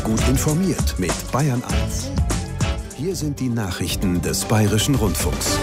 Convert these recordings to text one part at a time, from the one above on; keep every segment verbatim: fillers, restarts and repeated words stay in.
Gut informiert mit Bayern eins. Hier sind die Nachrichten des Bayerischen Rundfunks.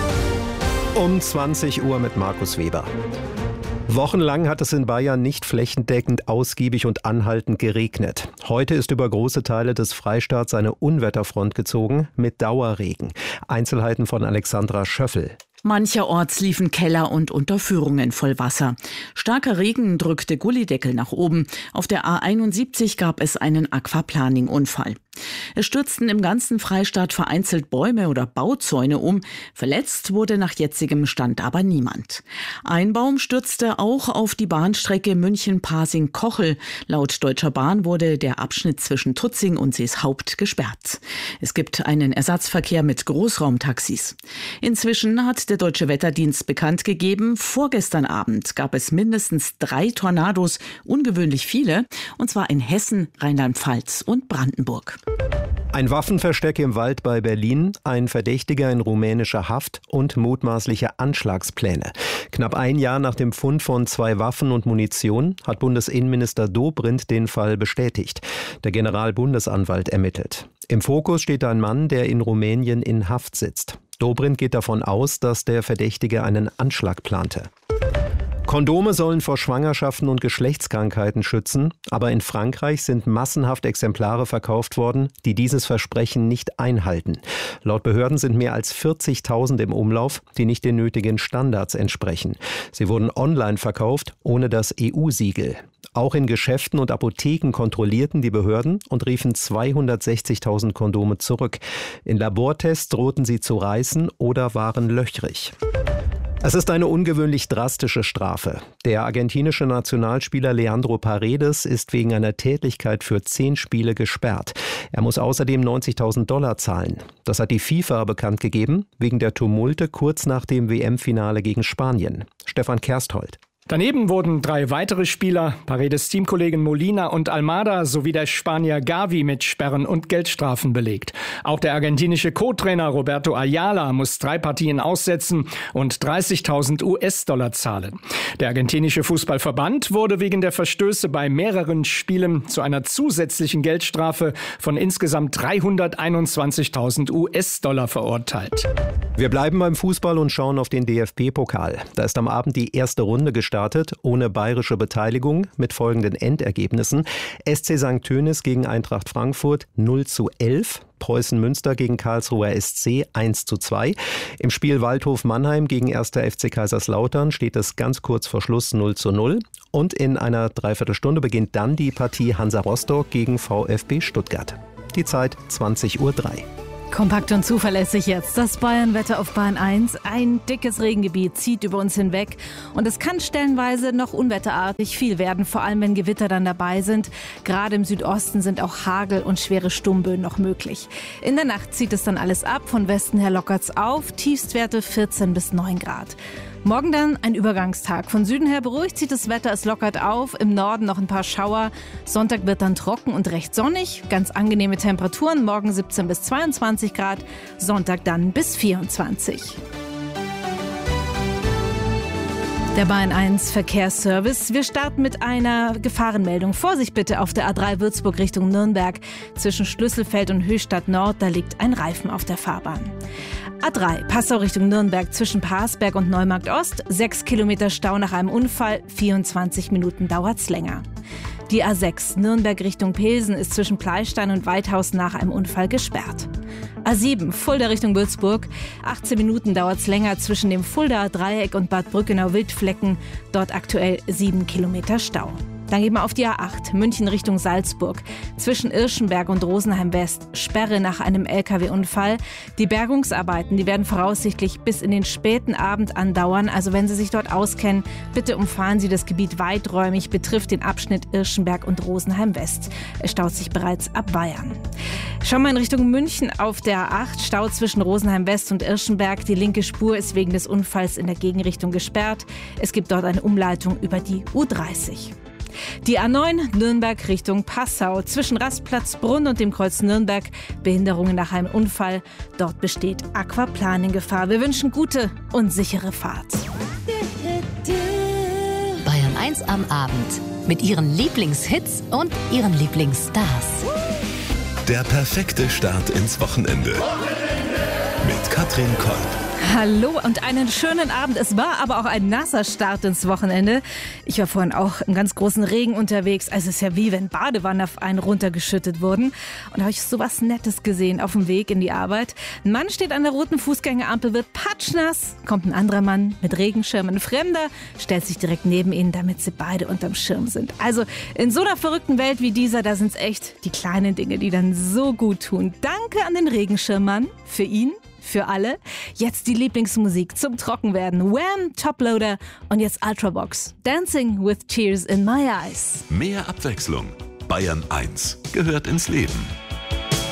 Um zwanzig Uhr mit Markus Weber. Wochenlang hat es in Bayern nicht flächendeckend, ausgiebig und anhaltend geregnet. Heute ist über große Teile des Freistaats eine Unwetterfront gezogen mit Dauerregen. Einzelheiten von Alexandra Schöffel. Mancherorts liefen Keller und Unterführungen voll Wasser. Starker Regen drückte Gullydeckel nach oben. Auf der A einundsiebzig gab es einen Aquaplaning-Unfall. Es stürzten im ganzen Freistaat vereinzelt Bäume oder Bauzäune um. Verletzt wurde nach jetzigem Stand aber niemand. Ein Baum stürzte auch auf die Bahnstrecke München-Pasing-Kochel. Laut Deutscher Bahn wurde der Abschnitt zwischen Tutzing und Seeshaupt gesperrt. Es gibt einen Ersatzverkehr mit Großraumtaxis. Inzwischen hat der Deutsche Wetterdienst bekannt gegeben, vorgestern Abend gab es mindestens drei Tornados, ungewöhnlich viele, und zwar in Hessen, Rheinland-Pfalz und Brandenburg. Ein Waffenversteck im Wald bei Berlin, ein Verdächtiger in rumänischer Haft und mutmaßliche Anschlagspläne. Knapp ein Jahr nach dem Fund von zwei Waffen und Munition hat Bundesinnenminister Dobrindt den Fall bestätigt. Der Generalbundesanwalt ermittelt. Im Fokus steht ein Mann, der in Rumänien in Haft sitzt. Dobrindt geht davon aus, dass der Verdächtige einen Anschlag plante. Kondome sollen vor Schwangerschaften und Geschlechtskrankheiten schützen, aber in Frankreich sind massenhaft Exemplare verkauft worden, die dieses Versprechen nicht einhalten. Laut Behörden sind mehr als vierzigtausend im Umlauf, die nicht den nötigen Standards entsprechen. Sie wurden online verkauft, ohne das E U-Siegel. Auch in Geschäften und Apotheken kontrollierten die Behörden und riefen zweihundertsechzigtausend Kondome zurück. In Labortests drohten sie zu reißen oder waren löchrig. Es ist eine ungewöhnlich drastische Strafe. Der argentinische Nationalspieler Leandro Paredes ist wegen einer Tätlichkeit für zehn Spiele gesperrt. Er muss außerdem neunzigtausend Dollar zahlen. Das hat die FIFA bekannt gegeben, wegen der Tumulte kurz nach dem W M-Finale gegen Spanien. Stefan Kersthold. Daneben wurden drei weitere Spieler, Paredes Teamkollegen Molina und Almada sowie der Spanier Gavi mit Sperren und Geldstrafen belegt. Auch der argentinische Co-Trainer Roberto Ayala muss drei Partien aussetzen und dreißigtausend U S-Dollar zahlen. Der argentinische Fußballverband wurde wegen der Verstöße bei mehreren Spielen zu einer zusätzlichen Geldstrafe von insgesamt dreihunderteinundzwanzigtausend U S-Dollar verurteilt. Wir bleiben beim Fußball und schauen auf den D F B-Pokal. Da ist am Abend die erste Runde gestartet. Ohne bayerische Beteiligung mit folgenden Endergebnissen. S C Sankt Tönis gegen Eintracht Frankfurt null zu elf. Preußen Münster gegen Karlsruher S C eins zu zwei. Im Spiel Waldhof Mannheim gegen erster F C Kaiserslautern steht es ganz kurz vor Schluss null zu null. Und in einer Dreiviertelstunde beginnt dann die Partie Hansa Rostock gegen VfB Stuttgart. Die Zeit zwanzig Uhr drei. Kompakt und zuverlässig jetzt. Das Bayern-Wetter auf Bayern eins. Ein dickes Regengebiet zieht über uns hinweg. Und es kann stellenweise noch unwetterartig viel werden, vor allem wenn Gewitter dann dabei sind. Gerade im Südosten sind auch Hagel und schwere Sturmböen noch möglich. In der Nacht zieht es dann alles ab. Von Westen her lockert's auf. Tiefstwerte vierzehn bis neun Grad. Morgen dann ein Übergangstag. Von Süden her beruhigt sich das Wetter, es lockert auf. Im Norden noch ein paar Schauer. Sonntag wird dann trocken und recht sonnig. Ganz angenehme Temperaturen. Morgen siebzehn bis zweiundzwanzig Grad. Sonntag dann bis vierundzwanzig. Der Bayern eins Verkehrsservice. Wir starten mit einer Gefahrenmeldung. Vorsicht bitte auf der A drei Würzburg Richtung Nürnberg. Zwischen Schlüsselfeld und Höchstadt Nord, da liegt ein Reifen auf der Fahrbahn. A drei Passau Richtung Nürnberg zwischen Parsberg und Neumarkt Ost. Sechs Kilometer Stau nach einem Unfall. vierundzwanzig Minuten dauert's länger. Die A sechs Nürnberg Richtung Pilsen ist zwischen Pleistein und Weidhaus nach einem Unfall gesperrt. A sieben Fulda Richtung Würzburg. achtzehn Minuten dauert's länger zwischen dem Fuldaer Dreieck und Bad Brückenau-Wildflecken. Dort aktuell sieben Kilometer Stau. Dann gehen wir auf die A acht, München Richtung Salzburg. Zwischen Irschenberg und Rosenheim West, Sperre nach einem L K W-Unfall. Die Bergungsarbeiten, die werden voraussichtlich bis in den späten Abend andauern. Also wenn Sie sich dort auskennen, bitte umfahren Sie das Gebiet weiträumig, betrifft den Abschnitt Irschenberg und Rosenheim West. Es staut sich bereits ab Bayern. Schauen wir in Richtung München auf der A acht, Stau zwischen Rosenheim West und Irschenberg. Die linke Spur ist wegen des Unfalls in der Gegenrichtung gesperrt. Es gibt dort eine Umleitung über die U dreißig. Die A neun Nürnberg Richtung Passau zwischen Rastplatzbrunn und dem Kreuz Nürnberg. Behinderungen nach einem Unfall. Dort besteht Aquaplaning-Gefahr. Wir wünschen gute und sichere Fahrt. Bayern eins am Abend mit ihren Lieblingshits und ihren Lieblingsstars. Der perfekte Start ins Wochenende. Mit Katrin Kolb. Hallo und einen schönen Abend. Es war aber auch ein nasser Start ins Wochenende. Ich war vorhin auch im ganz großen Regen unterwegs. Also es ist ja wie wenn Badewannen auf einen runtergeschüttet wurden. Und da habe ich so was Nettes gesehen auf dem Weg in die Arbeit. Ein Mann steht an der roten Fußgängerampel, wird patschnass. Kommt ein anderer Mann mit Regenschirm. Ein Fremder stellt sich direkt neben ihn, damit sie beide unterm Schirm sind. Also in so einer verrückten Welt wie dieser, da sind es echt die kleinen Dinge, die dann so gut tun. Danke an den Regenschirmmann für ihn. Für alle. Jetzt die Lieblingsmusik zum Trockenwerden. Wham! Toploader und jetzt Ultravox. Dancing with Tears in My Eyes. Mehr Abwechslung. Bayern eins gehört ins Leben.